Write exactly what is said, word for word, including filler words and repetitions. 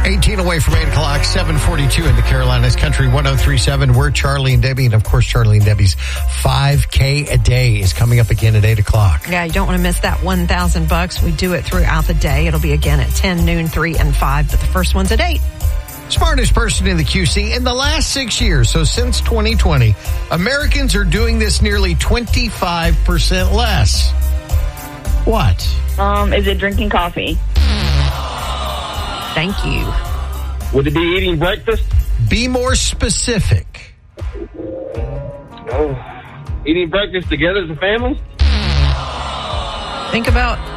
eighteen away from eight o'clock, seven forty-two in the Carolinas Country one oh three point seven. We're Charlie and Debbie, and of course, Charlie and Debbie's five K a day is coming up again at eight o'clock. Yeah, you don't want to miss that one thousand bucks. We do it throughout the day. It'll be again at ten, noon, three, and five, but the first one's at eight. Smartest person in the Q C in the last six years, so since twenty twenty, Americans are doing this nearly twenty-five percent less. What? Um, is it drinking coffee? Thank you. Would it be eating breakfast? Be more specific. Oh, eating breakfast together as a family? Think about